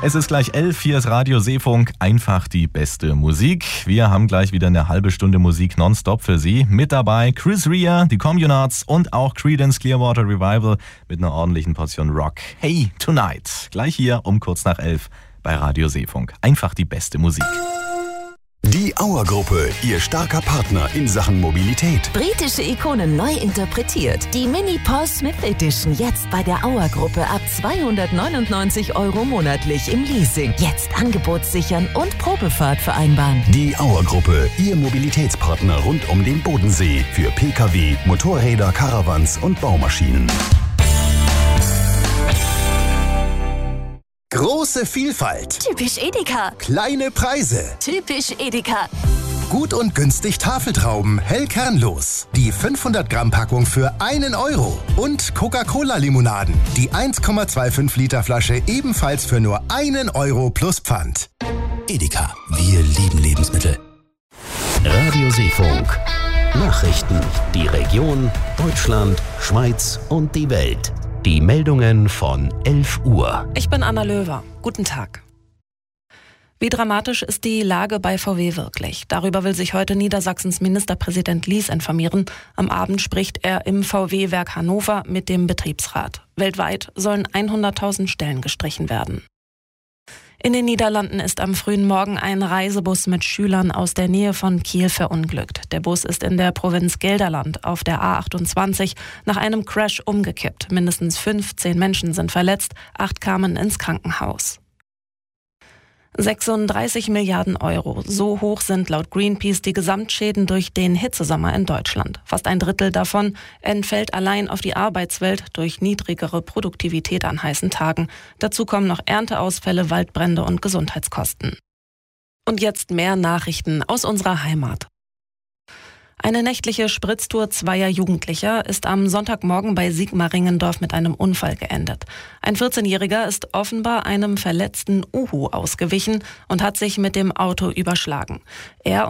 Es ist gleich 11, hier ist Radio Seefunk, einfach die beste Musik. Wir haben gleich wieder eine halbe Stunde Musik nonstop für Sie. Mit dabei Chris Rea, die Communards und auch Creedence Clearwater Revival mit einer ordentlichen Portion Rock. Hey, Tonight. Gleich hier um kurz nach 11 bei Radio Seefunk. Einfach die beste Musik. Die Auer-Gruppe, Ihr starker Partner in Sachen Mobilität. Britische Ikonen neu interpretiert. Die Mini Paul Smith Edition jetzt bei der Auer-Gruppe ab 299 € monatlich im Leasing. Jetzt Angebot sichern und Probefahrt vereinbaren. Die Auer-Gruppe, Ihr Mobilitätspartner rund um den Bodensee für Pkw, Motorräder, Caravans und Baumaschinen. Große Vielfalt. Typisch Edeka. Kleine Preise. Typisch Edeka. Gut und günstig Tafeltrauben, hell kernlos. Die 500 Gramm Packung für 1 €. Und Coca-Cola-Limonaden. Die 1,25 Liter Flasche ebenfalls für nur 1 € plus Pfand. Edeka, wir lieben Lebensmittel. Radio Seefunk. Nachrichten. Die Region, Deutschland, Schweiz und die Welt. Die Meldungen von 11 Uhr. Ich bin Anna Löwer. Guten Tag. Wie dramatisch ist die Lage bei VW wirklich? Darüber will sich heute Niedersachsens Ministerpräsident Lies informieren. Am Abend spricht er im VW-Werk Hannover mit dem Betriebsrat. Weltweit sollen 100.000 Stellen gestrichen werden. In den Niederlanden ist am frühen Morgen ein Reisebus mit Schülern aus der Nähe von Kiel verunglückt. Der Bus ist in der Provinz Gelderland auf der A28 nach einem Crash umgekippt. Mindestens 15 Menschen sind verletzt, 8 kamen ins Krankenhaus. 36 Milliarden €. So hoch sind laut Greenpeace die Gesamtschäden durch den Hitzesommer in Deutschland. Fast ein Drittel davon entfällt allein auf die Arbeitswelt durch niedrigere Produktivität an heißen Tagen. Dazu kommen noch Ernteausfälle, Waldbrände und Gesundheitskosten. Und jetzt mehr Nachrichten aus unserer Heimat. Eine nächtliche Spritztour zweier Jugendlicher ist am Sonntagmorgen bei Sigmaringendorf mit einem Unfall geendet. Ein 14-Jähriger ist offenbar einem verletzten Uhu ausgewichen und hat sich mit dem Auto überschlagen. Er